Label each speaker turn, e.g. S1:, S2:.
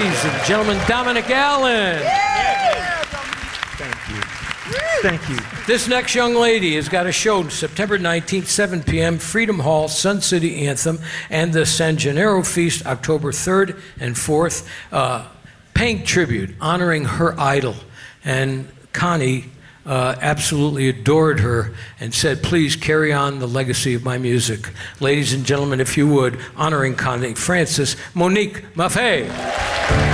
S1: Ladies and gentlemen, Dominic Allen.
S2: Thank you. Thank you.
S1: This next young lady has got a show September 19th, 7 p.m., Freedom Hall, Sun City Anthem, and the San Gennaro Feast, October 3rd and 4th, paying tribute, honoring her idol. And Connie absolutely adored her and said, please carry on the legacy of my music. Ladies and gentlemen, if you would, honoring Connie Francis, Monique Maffei.